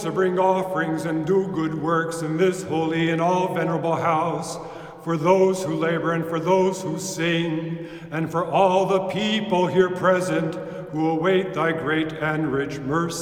to bring offerings and do good works in this holy and all venerable house, for those who labor and for those who sing, and for all the people here present who await thy great and rich mercy.